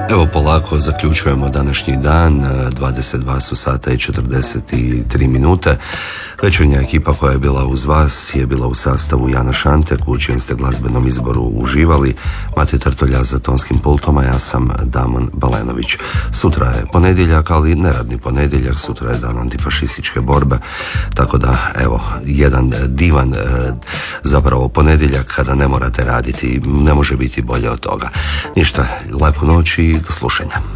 Evo polako zaključujemo današnji dan, 22 su sata i 43 minute. Večernja ekipa koja je bila uz vas je bila u sastavu Jana Šantek, u čijem ste glazbenom izboru uživali, Mati Trtolja za tonskim pultom, a ja sam Damon Balenović. Sutra je ponedjeljak, ali neradni ponedjeljak, sutra je dan antifašističke borbe, tako da evo, jedan divan zapravo ponedjeljak kada ne morate raditi, ne može biti bolje od toga. Ništa, laku noć i do slušanja.